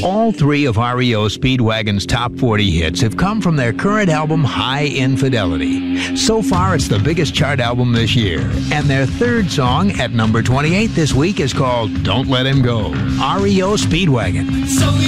All three of REO Speedwagon's top 40 hits have come from their current album, High Infidelity. So far, it's the biggest chart album this year. And their third song, at number 28 this week, is called Don't Let Him Go. REO Speedwagon. So